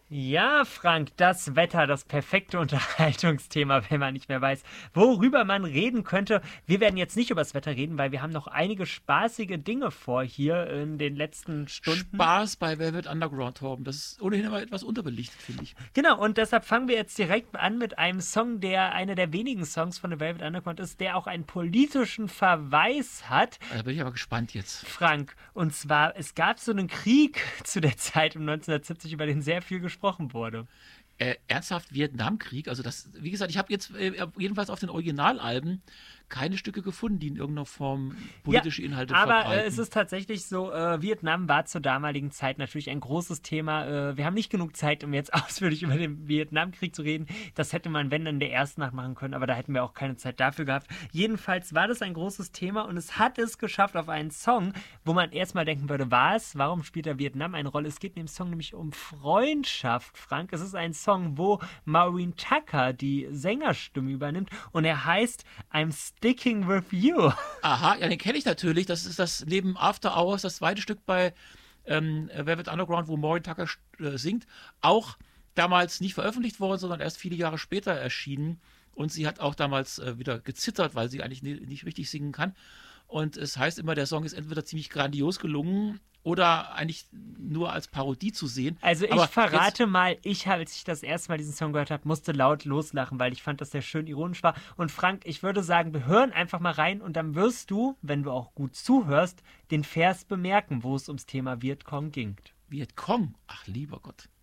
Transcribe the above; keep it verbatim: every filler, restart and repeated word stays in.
Ja, Frank, das Wetter, das perfekte Unterhaltungsthema, wenn man nicht mehr weiß, worüber man reden könnte. Wir werden jetzt nicht über das Wetter reden, weil wir haben noch einige spaßige Dinge vor hier in den letzten Stunden. Spaß bei Velvet Underground, Torben. Das ist ohnehin aber etwas unterbelichtet, finde ich. Genau, und deshalb fangen wir jetzt direkt an mit einem Song, der einer der wenigen Songs von The Velvet Underground ist, der auch einen politischen Verweis hat. Da bin ich aber gespannt jetzt. Frank, und zwar, es gab so einen Krieg zu der Zeit um neunzehnhundertsiebzig, über den sehr viel gesprochen wurde. Äh, ernsthaft Vietnamkrieg, also das, wie gesagt, ich habe jetzt äh, jedenfalls auf den Originalalben keine Stücke gefunden, die in irgendeiner Form politische ja, Inhalte aber verbreiten. Aber äh, es ist tatsächlich so, äh, Vietnam war zur damaligen Zeit natürlich ein großes Thema. Äh, wir haben nicht genug Zeit, um jetzt ausführlich über den Vietnamkrieg zu reden. Das hätte man, wenn, dann der ersten Nacht machen können, aber da hätten wir auch keine Zeit dafür gehabt. Jedenfalls war das ein großes Thema und es hat es geschafft auf einen Song, wo man erstmal denken würde, was? Warum spielt da Vietnam eine Rolle? Es geht in dem Song nämlich um Freundschaft, Frank. Es ist ein Song, wo Maureen Tucker die Sängerstimme übernimmt und er heißt I'm Sticking with You. Aha, ja, den kenne ich natürlich. Das ist das neben After Hours, das zweite Stück bei ähm, Velvet Underground, wo Maureen Tucker äh, singt. Auch damals nicht veröffentlicht worden, sondern erst viele Jahre später erschienen. Und sie hat auch damals äh, wieder gezittert, weil sie eigentlich nie, nicht richtig singen kann. Und es heißt immer, der Song ist entweder ziemlich grandios gelungen oder eigentlich nur als Parodie zu sehen. Also ich Aber verrate jetzt, mal, ich, als ich das erste Mal diesen Song gehört habe, musste laut loslachen, weil ich fand, dass der schön ironisch war. Und Frank, ich würde sagen, wir hören einfach mal rein und dann wirst du, wenn du auch gut zuhörst, den Vers bemerken, wo es ums Thema Vietcong ging. Vietcong, ach lieber Gott.